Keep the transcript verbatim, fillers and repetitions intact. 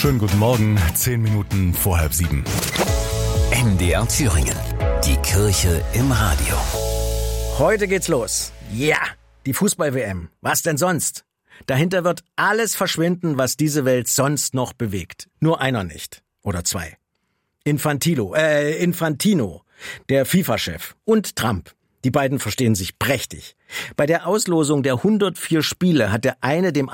Schönen guten Morgen, zehn Minuten vor halb sieben. M D R Thüringen, die Kirche im Radio. Heute geht's los. Ja, die Fußball-W M. Was denn sonst? Dahinter wird alles verschwinden, was diese Welt sonst noch bewegt. Nur einer nicht. Oder zwei. Infantilo, äh, Infantino, der FIFA-Chef, und Trump. Die beiden verstehen sich prächtig. Bei der Auslosung der hundertvier Spiele hat der eine dem